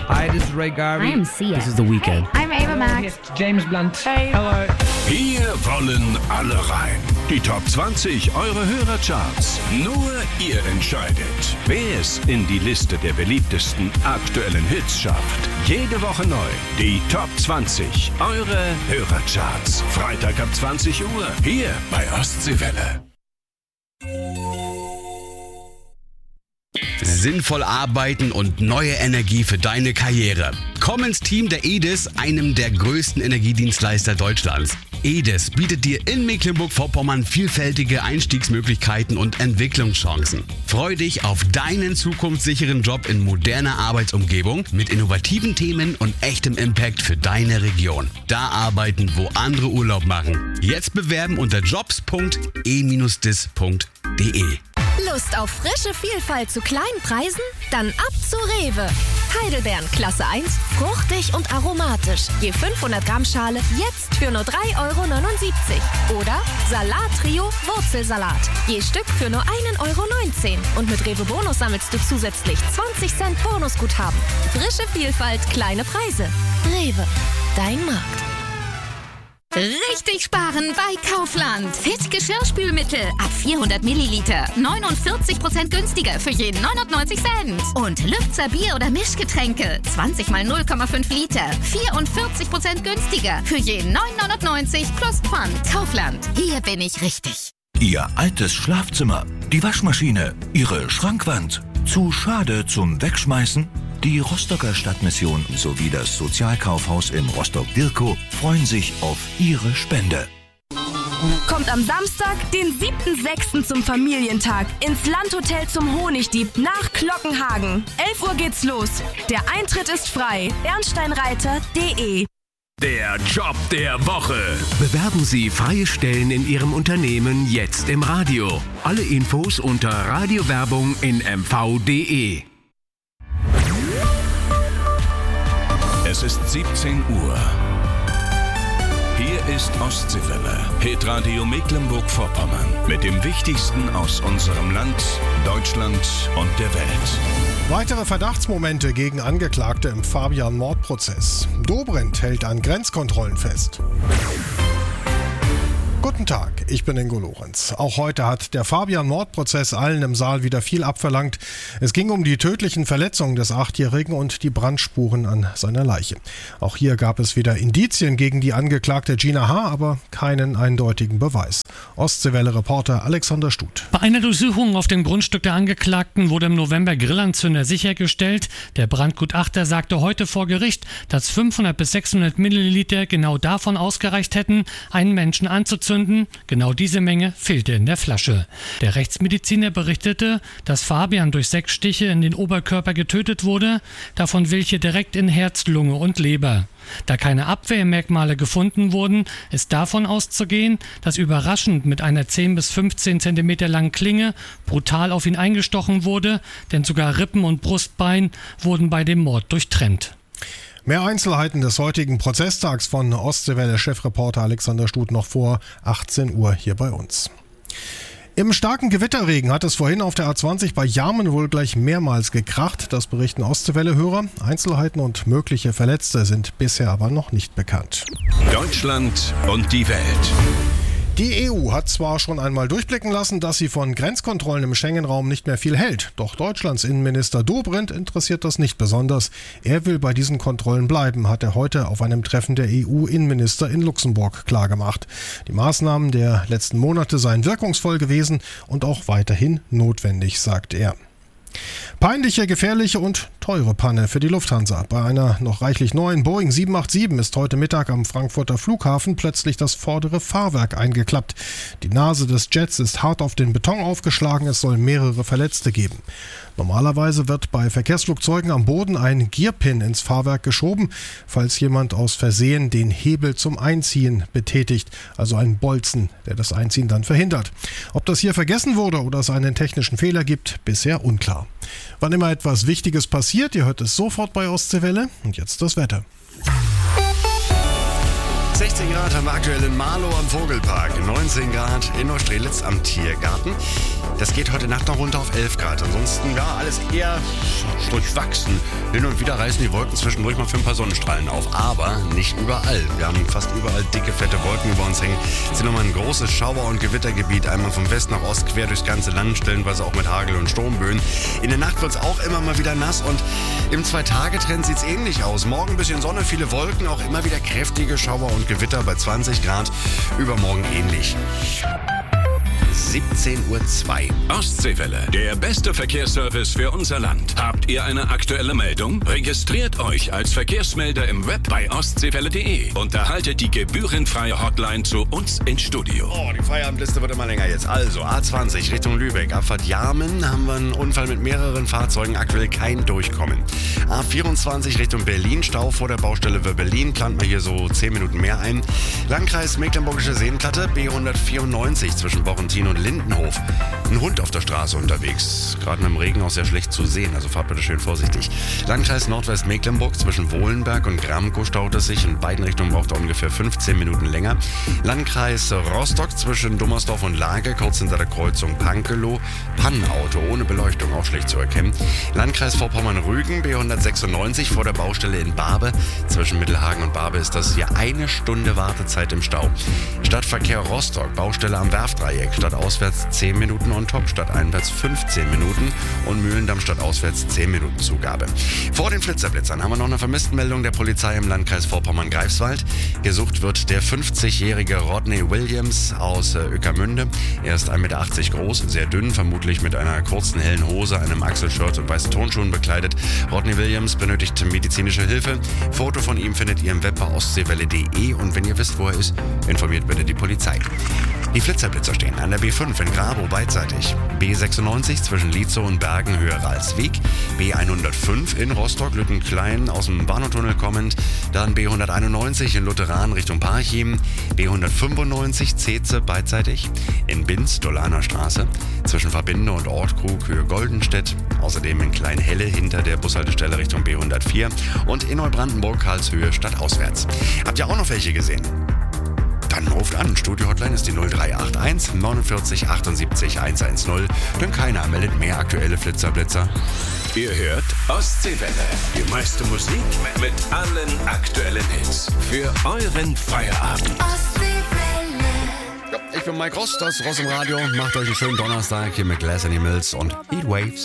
Hi, this is Ray Garvey. I'm Sia. This is The Weeknd. I'm Ava Max. James Blunt. Hey. Hello. Hier wollen alle rein. Die Top 20 eure Hörercharts. Nur ihr entscheidet, wer es in die Liste der beliebtesten aktuellen Hits schafft. Jede Woche neu. Die Top 20 eure Hörercharts. Freitag ab 20 Uhr. Hier bei Ostseewelle. Sinnvoll arbeiten und neue Energie für deine Karriere. Komm ins Team der EDIS, einem der größten Energiedienstleister Deutschlands. EDIS bietet dir in Mecklenburg-Vorpommern vielfältige Einstiegsmöglichkeiten und Entwicklungschancen. Freu dich auf deinen zukunftssicheren Job in moderner Arbeitsumgebung mit innovativen Themen und echtem Impact für deine Region. Da arbeiten, wo andere Urlaub machen. Jetzt bewerben unter jobs.e-dis.de. Lust auf frische Vielfalt zu kleinen Preisen? Dann ab zu Rewe. Heidelbeeren Klasse 1, fruchtig und aromatisch. Je 500 Gramm Schale jetzt für nur 3,79 €. Oder Salat Trio Wurzelsalat. Je Stück für nur 1,19 €. Und mit Rewe Bonus sammelst du zusätzlich 20 Cent Bonusguthaben. Frische Vielfalt, kleine Preise. Rewe, dein Markt. Richtig sparen bei Kaufland. Fit Geschirrspülmittel ab 400 Milliliter. 49% günstiger für jeden 99 Cent. Und Lübzer Bier- oder Mischgetränke. 20 mal 0,5 Liter. 44% günstiger für jeden 9,99 plus Pfand. Kaufland. Hier bin ich richtig. Ihr altes Schlafzimmer, die Waschmaschine, Ihre Schrankwand. Zu schade zum Wegschmeißen? Die Rostocker Stadtmission sowie das Sozialkaufhaus in Rostock-Dirkow freuen sich auf Ihre Spende. Kommt am Samstag, den 7.6. zum Familientag ins Landhotel zum Honigdieb nach Glockenhagen. 11 Uhr geht's los. Der Eintritt ist frei. bernsteinreiter.de. Der Job der Woche. Bewerben Sie freie Stellen in Ihrem Unternehmen jetzt im Radio. Alle Infos unter Radiowerbung in mv.de. Es ist 17 Uhr. Hier ist Ostseewelle, Hitradio Mecklenburg-Vorpommern. Mit dem Wichtigsten aus unserem Land, Deutschland und der Welt. Weitere Verdachtsmomente gegen Angeklagte im Fabian-Mordprozess. Dobrindt hält an Grenzkontrollen fest. Guten Tag, ich bin Ingo Lorenz. Auch heute hat der Fabian-Mordprozess allen im Saal wieder viel abverlangt. Es ging um die tödlichen Verletzungen des 8-Jährigen und die Brandspuren an seiner Leiche. Auch hier gab es wieder Indizien gegen die Angeklagte Gina H., aber keinen eindeutigen Beweis. Ostseewelle-Reporter Alexander Stut. Bei einer Durchsuchung auf dem Grundstück der Angeklagten wurde im November Grillanzünder sichergestellt. Der Brandgutachter sagte heute vor Gericht, dass 500 bis 600 Milliliter genau davon ausgereicht hätten, einen Menschen anzuzünden. Genau diese Menge fehlte in der Flasche. Der Rechtsmediziner berichtete, dass Fabian durch 6 Stiche in den Oberkörper getötet wurde, davon welche direkt in Herz, Lunge und Leber. Da keine Abwehrmerkmale gefunden wurden, ist davon auszugehen, dass überraschend mit einer 10 bis 15 cm langen Klinge brutal auf ihn eingestochen wurde, denn sogar Rippen und Brustbein wurden bei dem Mord durchtrennt. Mehr Einzelheiten des heutigen Prozesstags von Ostseewelle-Chefreporter Alexander Stut noch vor 18 Uhr hier bei uns. Im starken Gewitterregen hat es vorhin auf der A20 bei Jarmen wohl gleich mehrmals gekracht. Das berichten Ostseewelle-Hörer. Einzelheiten und mögliche Verletzte sind bisher aber noch nicht bekannt. Deutschland und die Welt. Die EU hat zwar schon einmal durchblicken lassen, dass sie von Grenzkontrollen im Schengen-Raum nicht mehr viel hält. Doch Deutschlands Innenminister Dobrindt interessiert das nicht besonders. Er will bei diesen Kontrollen bleiben, hat er heute auf einem Treffen der EU-Innenminister in Luxemburg klargemacht. Die Maßnahmen der letzten Monate seien wirkungsvoll gewesen und auch weiterhin notwendig, sagt er. Peinliche, gefährliche und teure Panne für die Lufthansa. Bei einer noch reichlich neuen Boeing 787 ist heute Mittag am Frankfurter Flughafen plötzlich das vordere Fahrwerk eingeklappt. Die Nase des Jets ist hart auf den Beton aufgeschlagen, es soll mehrere Verletzte geben. Normalerweise wird bei Verkehrsflugzeugen am Boden ein Gearpin ins Fahrwerk geschoben, falls jemand aus Versehen den Hebel zum Einziehen betätigt, also ein Bolzen, der das Einziehen dann verhindert. Ob das hier vergessen wurde oder es einen technischen Fehler gibt, bisher unklar. Wann immer etwas Wichtiges passiert, ihr hört es sofort bei Ostseewelle. Und jetzt das Wetter. 16 16 Grad haben wir aktuell in Marlow am Vogelpark, 19 Grad in Neustrelitz am Tiergarten. Das geht heute Nacht noch runter auf 11 Grad. Ansonsten, ja, alles eher durchwachsen. Hin und wieder reißen die Wolken zwischendurch mal für ein paar Sonnenstrahlen auf. Aber nicht überall. Wir haben fast überall dicke, fette Wolken über uns hängen. Es ist nochmal ein großes Schauer- und Gewittergebiet. Einmal von West nach Ost, quer durchs ganze Land, stellenweise auch mit Hagel und Sturmböen. In der Nacht wird es auch immer mal wieder nass. Und im 2-Tage-Trend sieht es ähnlich aus. Morgen ein bisschen Sonne, viele Wolken, auch immer wieder kräftige Schauer und Gewitter bei 20 Grad. Übermorgen ähnlich. 17:02 Uhr. Ostseewelle, der beste Verkehrsservice für unser Land. Habt ihr eine aktuelle Meldung? Registriert euch als Verkehrsmelder im Web bei ostseewelle.de und erhaltet die gebührenfreie Hotline zu uns ins Studio. Oh, die Feierabendliste wird immer länger jetzt. Also, A20 Richtung Lübeck, Abfahrt Jarmen haben wir einen Unfall mit mehreren Fahrzeugen, aktuell kein Durchkommen. A24 Richtung Berlin, Stau vor der Baustelle für Berlin, plant man hier so 10 Minuten mehr ein. Landkreis Mecklenburgische Seenplatte, B194 zwischen Borrentin und Lindenhof. Ein Hund auf der Straße unterwegs. Gerade im Regen auch sehr schlecht zu sehen, also fahrt bitte schön vorsichtig. Landkreis Nordwestmecklenburg zwischen Wohlenberg und Gramkow staut es sich. In beiden Richtungen braucht er ungefähr 15 Minuten länger. Landkreis Rostock zwischen Dummersdorf und Lage, kurz hinter der Kreuzung Pankelow. Pannenauto ohne Beleuchtung, auch schlecht zu erkennen. Landkreis Vorpommern-Rügen, B196 vor der Baustelle in Barbe. Zwischen Mittelhagen und Barbe ist das hier 1 Stunde Wartezeit im Stau. Stadtverkehr Rostock, Baustelle am Werftdreieck, stadtauswärts 10 Minuten on top, stadteinwärts 15 Minuten und Mühlendamm stadtauswärts 10 Minuten Zugabe. Vor den Flitzerblitzern haben wir noch eine Vermisstenmeldung der Polizei im Landkreis Vorpommern-Greifswald. Gesucht wird der 50-jährige Rodney Williams aus Ueckermünde. Er ist 1,80 Meter groß, sehr dünn, vermutlich mit einer kurzen hellen Hose, einem Achselshirt und weißen Turnschuhen bekleidet. Rodney Williams benötigt medizinische Hilfe. Foto von ihm findet ihr im Web bei ostseewelle.de und wenn ihr wisst, wo er ist, informiert bitte die Polizei. Die Flitzerblitzer stehen an der B5 in Grabow beidseitig. B96 zwischen Lietzow und Bergen höher als Weg. B105 in Rostock, Lüttenklein aus dem Bahnhoftunnel kommend. Dann B191 in Lutheran Richtung Parchim. B195 Zeetze beidseitig. In Binz, Dolaner Straße. Zwischen Verbinde und Ortkrug Höhe Goldenstedt. Außerdem in Kleinhelle hinter der Bushaltestelle Richtung B104. Und in Neubrandenburg Karlshöhe stadtauswärts. Habt ihr auch noch welche gesehen? Dann ruft an. Studio-Hotline ist die 0381 49 78 110. Denn keiner meldet mehr aktuelle Flitzerblitzer. Ihr hört Ostseewelle. Die meiste Musik mit allen aktuellen Hits. Für euren Feierabend. Ja, ich bin Mike Ross, das ist Ross im Radio. Macht euch einen schönen Donnerstag hier mit Glass Animals und Heatwaves.